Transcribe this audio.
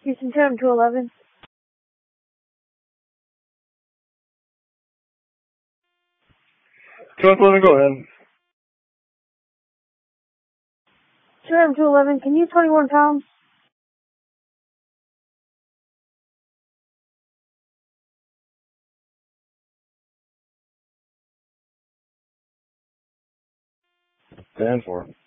Houston 211. 211, go ahead. 211, can you 21 pounds? Stand for it.